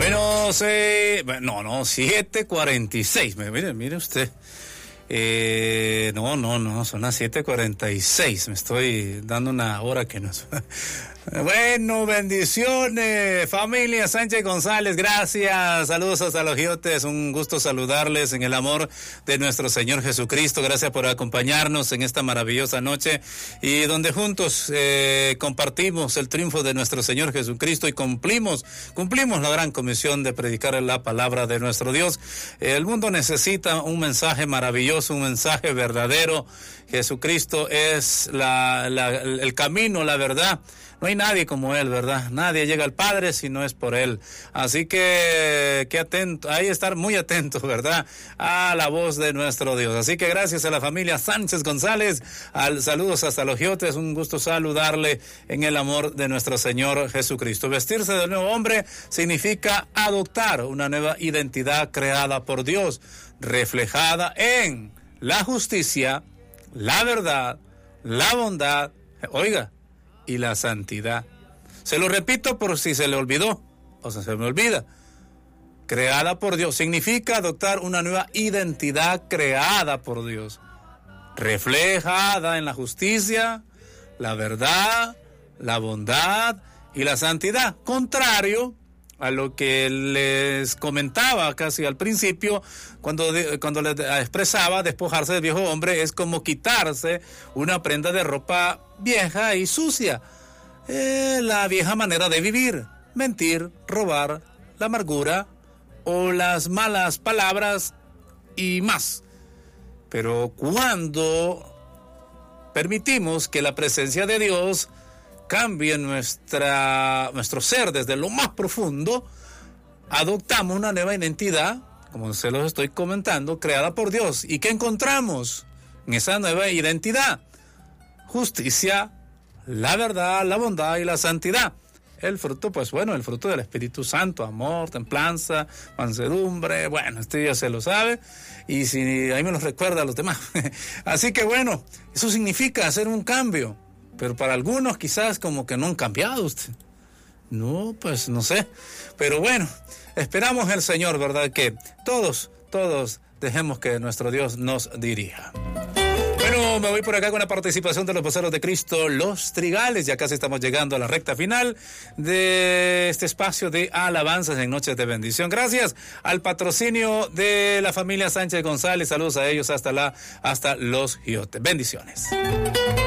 Bueno, 7:46. Mire usted. Son las 7:46. Me estoy dando una hora que no es. Bueno, bendiciones, familia Sánchez González, gracias, saludos hasta Los Giotes, un gusto saludarles en el amor de nuestro Señor Jesucristo, gracias por acompañarnos en esta maravillosa noche y donde juntos compartimos el triunfo de nuestro Señor Jesucristo y cumplimos la gran comisión de predicar la palabra de nuestro Dios. El mundo necesita un mensaje maravilloso, un mensaje verdadero. Jesucristo es el camino, la verdad. No hay nadie como Él, ¿verdad? Nadie llega al Padre si no es por Él. Así que atento, hay que estar muy atentos, ¿verdad? A la voz de nuestro Dios. Así que gracias a la familia Sánchez González, saludos hasta Los Giotes, un gusto saludarle en el amor de nuestro Señor Jesucristo. Vestirse de nuevo hombre significa adoptar una nueva identidad creada por Dios, reflejada en la justicia, la verdad, la bondad, y la santidad. Se lo repito por si se le olvidó, o sea, se me olvida. Creada por Dios significa adoptar una nueva identidad creada por Dios, reflejada en la justicia, la verdad, la bondad y la santidad. Contrario a lo que les comentaba casi al principio, cuando les expresaba, despojarse del viejo hombre es como quitarse una prenda de ropa vieja y sucia. La vieja manera de vivir, mentir, robar, la amargura o las malas palabras y más. Pero cuando permitimos que la presencia de Dios cambie nuestro ser desde lo más profundo, adoptamos una nueva identidad, como se los estoy comentando, creada por Dios. ¿Y qué encontramos en esa nueva identidad? Justicia, la verdad, la bondad y la santidad. El fruto, el fruto del Espíritu Santo, amor, templanza, mansedumbre, este ya se lo sabe, y si ahí me lo recuerda a los demás. Así que eso significa hacer un cambio. Pero para algunos quizás como que no han cambiado usted. No, no sé. Pero esperamos el Señor, ¿verdad? Que todos dejemos que nuestro Dios nos dirija. Me voy por acá con la participación de los voceros de Cristo, Los Trigales. Ya casi estamos llegando a la recta final de este espacio de alabanzas en Noches de Bendición. Gracias al patrocinio de la familia Sánchez González. Saludos a ellos hasta Los Giotes. Bendiciones.